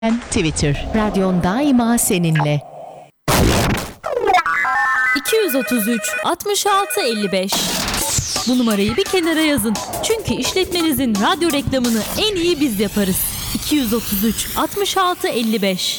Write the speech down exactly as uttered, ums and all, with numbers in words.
Twitter, radyon daima seninle. iki yüz otuz üç altmış altı elli beş. Bu numarayı bir kenara yazın. Çünkü işletmenizin radyo reklamını en iyi biz yaparız. iki yüz otuz üç altmış altı elli beş.